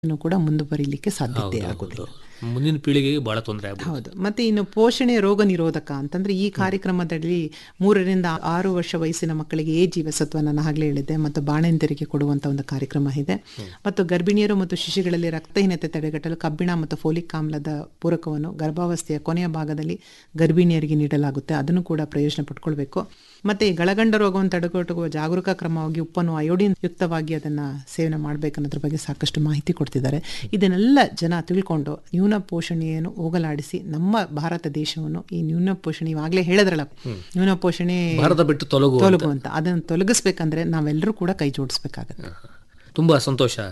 ಕೂಡ ಮುಂದುವರಿಲಿಕ್ಕೆ ಸಾಧ್ಯತೆ ಆಗುದಿಲ್ಲ. ಮುಂದಿನ ಪೀಳಿಗೆಗೆ ಬಹಳ ತೊಂದರೆ ಆಗುತ್ತೆ. ಹೌದು. ಮತ್ತೆ ಇನ್ನು ಪೋಷಣೆ ರೋಗ ನಿರೋಧಕ ಅಂತಂದ್ರೆ ಈ ಕಾರ್ಯಕ್ರಮದಲ್ಲಿ 3ರಿಂದ 6 ವರ್ಷ ವಯಸ್ಸಿನ ಮಕ್ಕಳಿಗೆ ಎ ಜೀವಸತ್ವ ನಾನು ಆಗಲೇ ಹೇಳಿದ್ದೆ, ಮತ್ತು ಬಾಣಂತಿಯರಿಗೆ ಕೊಡುವಂತ ಒಂದು ಕಾರ್ಯಕ್ರಮ ಇದೆ. ಮತ್ತು ಗರ್ಭಿಣಿಯರು ಮತ್ತು ಶಿಶುಗಳಲ್ಲಿ ರಕ್ತಹೀನತೆ ತಡೆಗಟ್ಟಲು ಕಬ್ಬಿಣ ಮತ್ತು ಫೋಲಿಕ್ ಆಮ್ಲದ ಪೂರಕವನ್ನು ಗರ್ಭಾವಸ್ಥೆಯ ಕೊನೆಯ ಭಾಗದಲ್ಲಿ ಗರ್ಭಿಣಿಯರಿಗೆ ನೀಡಲಾಗುತ್ತೆ. ಅದನ್ನು ಕೂಡ ಪ್ರಯೋಜನ ಪಡ್ಕೊಳ್ಬೇಕು. ಮತ್ತೆ ಈ ಗಳಗಂಡ ರೋಗವನ್ನು ತಡೆಗಟ್ಟುವ ಜಾಗರೂಕ ಕ್ರಮವಾಗಿ ಉಪ್ಪನ್ನು ಅಯೋಡಿನ್ ಯುಕ್ತವಾಗಿ ಅದನ್ನ ಸೇವನೆ ಮಾಡಬೇಕನ್ನೋದ್ರ ಬಗ್ಗೆ ಸಾಕಷ್ಟು ಮಾಹಿತಿ ಕೊಡ್ತಿದ್ದಾರೆ. ಇದನ್ನೆಲ್ಲ ಜನ ತಿಳ್ಕೊಂಡು ನ್ಯೂನ ಪೋಷಣೆಯನ್ನು ಹೋಗಲಾಡಿಸಿ ನಮ್ಮ ಭಾರತ ದೇಶವನ್ನು ಈ ನ್ಯೂನ ಪೋಷಣೆ ಇವಾಗಲೇ ಹೇಳಿದ್ರಲ್ಲ, ನ್ಯೂನ ಪೋಷಣೆ ಭಾರತ ಬಿಟ್ಟು ತೊಲಗು ಅಂತ ಅದನ್ನು ತೊಲಗಿಸ್ಬೇಕಂದ್ರೆ ನಾವೆಲ್ಲರೂ ಕೂಡ ಕೈ ಜೋಡಿಸ್ಬೇಕಾಗತ್ತೆ. ತುಂಬಾ ಸಂತೋಷ